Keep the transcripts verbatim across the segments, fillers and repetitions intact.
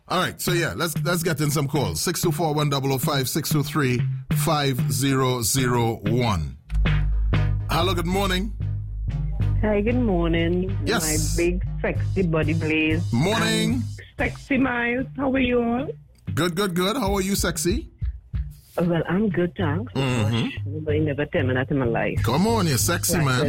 All right, so yeah, let's let's get in some calls. six two four, one zero zero five, six two three, five zero zero one. Hello, good morning. Hi, good morning. Yes. My big, sexy body blaze. Morning. Um, sexy Miles, how are you all? Good, good, good. How are you, sexy? Well, I'm good, thanks. Mm-hmm. Nobody never tell me that in my life. Come on, you're sexy, man.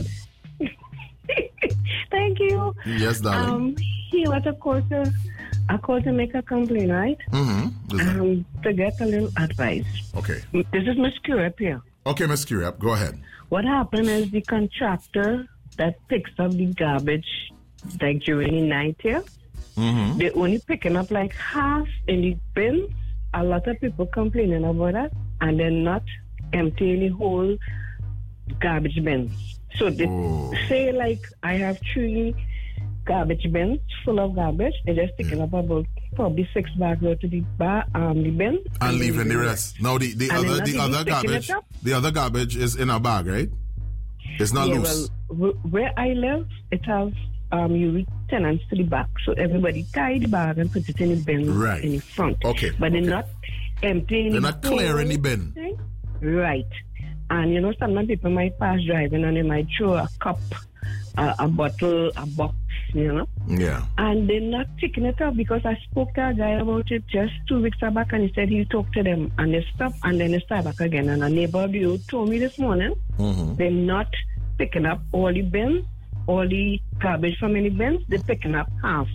Thank you. Yes, darling. Um, here at a call to, I called to make a complaint, right? Mm-hmm. Um, to get a little advice. Okay. This is Miss Curep here. Okay, Miss Curep, go ahead. What happened is the contractor that picks up the garbage, like during the night here, Mm-hmm. they're only picking up like half in the bins. A lot of people complaining about that, and they're not emptying the whole garbage bins. So they Oh. say like I have three garbage bins full of garbage. They're just picking up about probably six bags out to the bar, um, the bin, And leaving the rest. Now the, the And other they're not the even other picking garbage it up? the other garbage is in a bag, right? It's not Yeah, loose. well, wh- where I live, it has um, you reach tenants to the back, so everybody tie the bag and put it in the bin Right. in the front. Okay, but they're okay. not emptying. They're the not clearing the whole bin. thing. Right. And you know, sometimes people might pass driving and they might throw a cup, uh, a bottle, a box, you know. Yeah. And they're not picking it up because I spoke to a guy about it just two weeks back and he said he talked to them and they stopped and then they start back again. And a neighbor of you told me this morning Mm-hmm. they're not picking up all the bins, all the garbage from any bins, they're picking up half.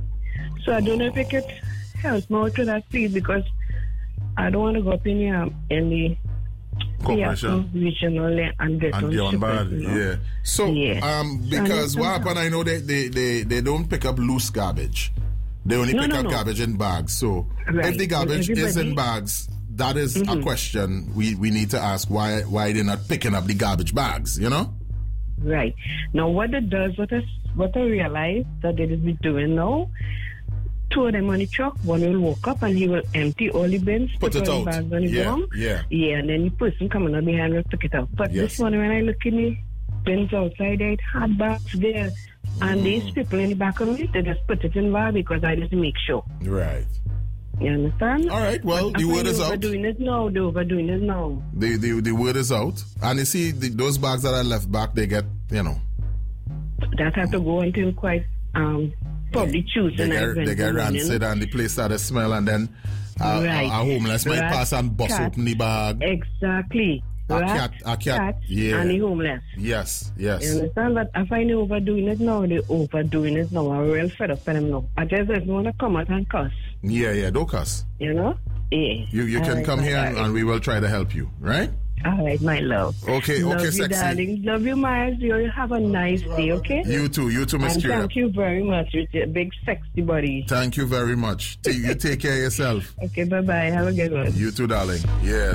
So I don't know if you could help me out with that, please, because I don't want to go up in, um, in the Corporation. regional and get And on be on ship, bad, you know. yeah. So, Yeah. um, because So I what need some happened, I know they, they, they, they don't pick up loose garbage. They only No, pick no, up no. garbage in bags. So, Right. if the garbage And is in everybody- bags, that is Mhm. a question we, we need to ask why why they're not picking up the garbage bags, you know? Right. Now, what it does, what I, what I realized that they will be doing now, two of them on the truck, one will walk up and he will empty all the bins, Put it all out. the bags on the Yeah, ground. yeah. Yeah, and then the person coming up behind will pick it up. But Yes. this morning when I look in the bins outside, they had bags there. And Mm. these people in the back of it, they just put it in bar because I just make sure. Right. You understand? All right, well, But the I word find is they're out. overdoing it now. They're overdoing it now. The, the, the word is out. And you see, the, those bags that are left back, they get, you know, That have to go until quite um probably Tuesday they night. get, they Wednesday get morning. rancid and the place started smell, and then uh, Right. a, a homeless might Rat, pass and bust cat. open the bag. Exactly. A Rat, cat, a cat, yeah. and the homeless. Yes, You yes. understand? But I find they overdoing it now. They're overdoing it now. I'm real fed up with them now. I just don't want to come out and cuss. Yeah, yeah, don't cuss. You know? Yeah. You you All can right, come my here and, darling. and we will try to help you, right? All right, my love. Okay, Love okay, you, sexy. darling. Love you, Miles. You have a nice day, okay? You too, you too, Miss And Kira. thank you very much with your big sexy body. Thank you very much. T- You take care of yourself. Okay, bye-bye. Have a good one. You too, darling. Yes.